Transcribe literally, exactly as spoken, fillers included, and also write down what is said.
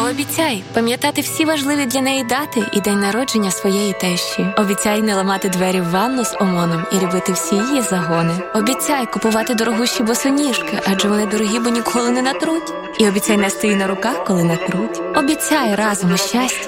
Пообіцяй пам'ятати всі важливі для неї дати і день народження своєї тещі. Обіцяй не ламати двері в ванну з ОМОНом і любити всі її загони. Обіцяй купувати дорогущі босоніжки, адже вони дорогі, бо ніколи не натруть. І обіцяй нести її на руках, коли натруть. Обіцяй разом у щасті